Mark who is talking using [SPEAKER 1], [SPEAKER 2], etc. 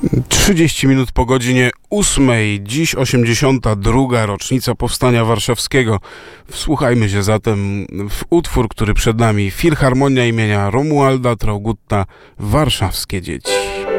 [SPEAKER 1] 30 minut po godzinie 8. Dziś 82. rocznica Powstania Warszawskiego. Wsłuchajmy się zatem w utwór, który przed nami. Filharmonia imienia Romualda Traugutta. Warszawskie dzieci.